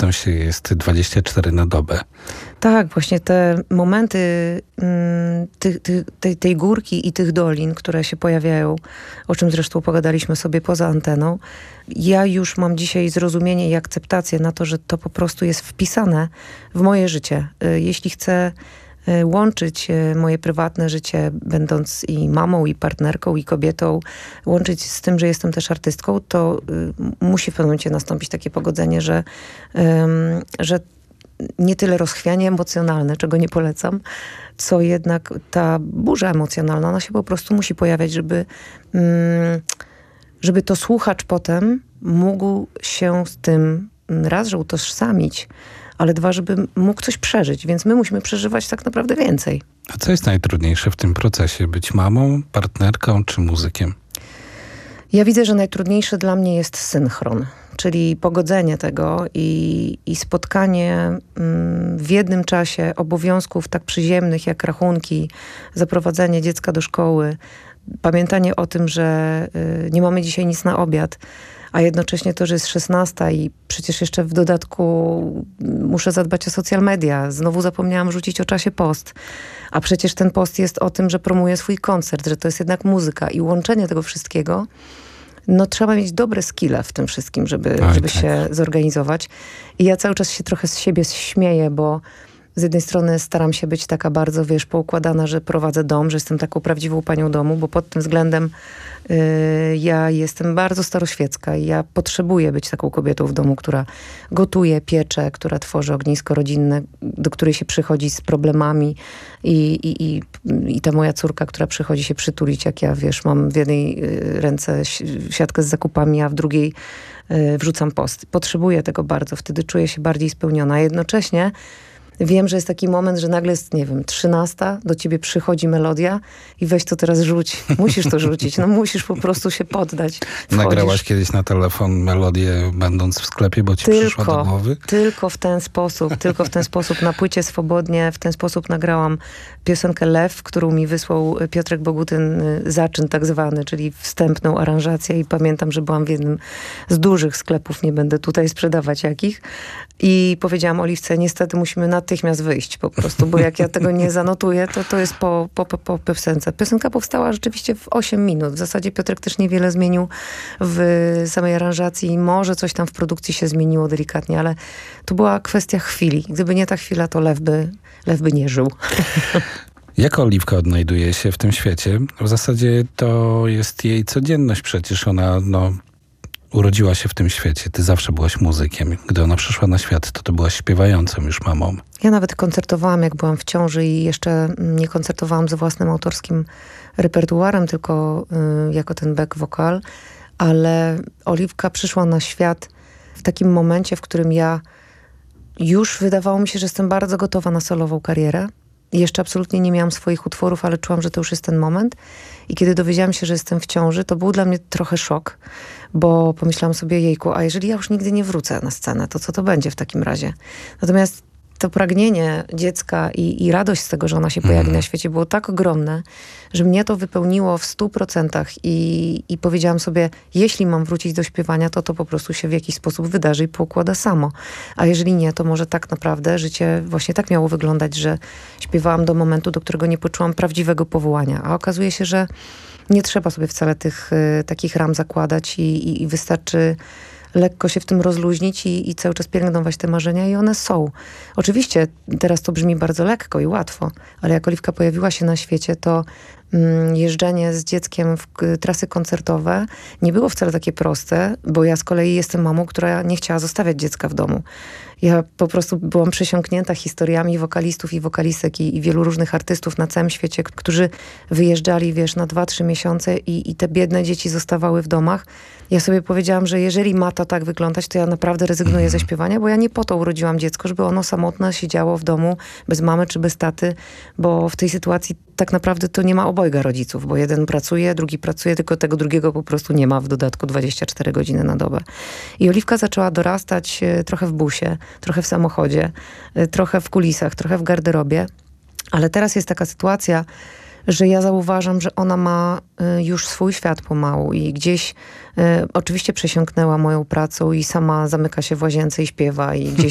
artystą się jest 24 na dobę. Tak, właśnie te momenty tej górki i tych dolin, które się pojawiają, o czym zresztą pogadaliśmy sobie poza anteną. Ja już mam dzisiaj zrozumienie i akceptację na to, że to po prostu jest wpisane w moje życie. Jeśli chcę łączyć moje prywatne życie, będąc i mamą, i partnerką, i kobietą, łączyć z tym, że jestem też artystką, to musi w pewnym momencie nastąpić takie pogodzenie, że nie tyle rozchwianie emocjonalne, czego nie polecam, co jednak ta burza emocjonalna, ona się po prostu musi pojawiać, żeby to słuchacz potem mógł się z tym raz, że utożsamić, ale dwa, żeby mógł coś przeżyć. Więc my musimy przeżywać tak naprawdę więcej. A co jest najtrudniejsze w tym procesie? Być mamą, partnerką czy muzykiem? Ja widzę, że najtrudniejsze dla mnie jest synchron, czyli pogodzenie tego i spotkanie w jednym czasie obowiązków tak przyziemnych jak rachunki, zaprowadzenie dziecka do szkoły, pamiętanie o tym, że nie mamy dzisiaj nic na obiad, a jednocześnie to, że jest 16 i przecież jeszcze w dodatku muszę zadbać o social media. Znowu zapomniałam rzucić o czasie post. A przecież ten post jest o tym, że promuję swój koncert, że to jest jednak muzyka i łączenie tego wszystkiego. No trzeba mieć dobre skille w tym wszystkim, żeby się zorganizować. I ja cały czas się trochę z siebie śmieję, bo z jednej strony staram się być taka bardzo, poukładana, że prowadzę dom, że jestem taką prawdziwą panią domu, bo pod tym względem ja jestem bardzo staroświecka i ja potrzebuję być taką kobietą w domu, która gotuje, piecze, która tworzy ognisko rodzinne, do której się przychodzi z problemami i ta moja córka, która przychodzi się przytulić, jak ja, mam w jednej ręce siatkę z zakupami, a w drugiej wrzucam post. Potrzebuję tego bardzo, wtedy czuję się bardziej spełniona. A jednocześnie wiem, że jest taki moment, że nagle jest, 13, do ciebie przychodzi melodia i weź to teraz rzuć. Musisz to rzucić. No musisz po prostu się poddać. Wchodzisz. Nagrałaś kiedyś na telefon melodię, będąc w sklepie, bo ci przyszła do głowy? Tylko w ten sposób. Na płycie Swobodnie w ten sposób nagrałam piosenkę Lew, którą mi wysłał Piotrek Bogutyn, zaczyn tak zwany, czyli wstępną aranżację i pamiętam, że byłam w jednym z dużych sklepów, nie będę tutaj sprzedawać jakich, i powiedziałam Oliwce, niestety musimy natychmiast wyjść po prostu, bo jak ja tego nie zanotuję, to jest po piosence. Piosenka powstała rzeczywiście w 8 minut. W zasadzie Piotrek też niewiele zmienił w samej aranżacji. Może coś tam w produkcji się zmieniło delikatnie, ale to była kwestia chwili. Gdyby nie ta chwila, to Lew by nie żył. Jak Oliwka odnajduje się w tym świecie? W zasadzie to jest jej codzienność przecież. Ona urodziła się w tym świecie. Ty zawsze byłaś muzykiem. Gdy ona przyszła na świat, to byłaś śpiewającą już mamą. Ja nawet koncertowałam, jak byłam w ciąży i jeszcze nie koncertowałam ze własnym autorskim repertuarem, tylko jako ten back vokal. Ale Oliwka przyszła na świat w takim momencie, w którym ja już wydawało mi się, że jestem bardzo gotowa na solową karierę. Jeszcze absolutnie nie miałam swoich utworów, ale czułam, że to już jest ten moment. I kiedy dowiedziałam się, że jestem w ciąży, to był dla mnie trochę szok, bo pomyślałam sobie, jejku, a jeżeli ja już nigdy nie wrócę na scenę, to co to będzie w takim razie? Natomiast to pragnienie dziecka i radość z tego, że ona się pojawi na świecie, było tak ogromne, że mnie to wypełniło w 100% i powiedziałam sobie, jeśli mam wrócić do śpiewania, to po prostu się w jakiś sposób wydarzy i poukłada samo. A jeżeli nie, to może tak naprawdę życie właśnie tak miało wyglądać, że śpiewałam do momentu, do którego nie poczułam prawdziwego powołania. A okazuje się, że nie trzeba sobie wcale tych takich ram zakładać i wystarczy lekko się w tym rozluźnić i cały czas pielęgnować te marzenia i one są. Oczywiście teraz to brzmi bardzo lekko i łatwo, ale jak Oliwka pojawiła się na świecie, to jeżdżenie z dzieckiem w trasy koncertowe nie było wcale takie proste, bo ja z kolei jestem mamą, która nie chciała zostawiać dziecka w domu. Ja po prostu byłam przesiąknięta historiami wokalistów i wokalistek i wielu różnych artystów na całym świecie, którzy wyjeżdżali, na 2-3 miesiące i te biedne dzieci zostawały w domach. Ja sobie powiedziałam, że jeżeli ma to tak wyglądać, to ja naprawdę rezygnuję ze śpiewania, bo ja nie po to urodziłam dziecko, żeby ono samotne siedziało w domu bez mamy czy bez taty, bo w tej sytuacji tak naprawdę to nie ma obojga rodziców, bo jeden pracuje, drugi pracuje, tylko tego drugiego po prostu nie ma w dodatku 24 godziny na dobę. I Oliwka zaczęła dorastać trochę w busie, trochę w samochodzie, trochę w kulisach, trochę w garderobie, ale teraz jest taka sytuacja, że ja zauważam, że ona ma już swój świat pomału i gdzieś oczywiście przesiąknęła moją pracą i sama zamyka się w łazience i śpiewa i gdzieś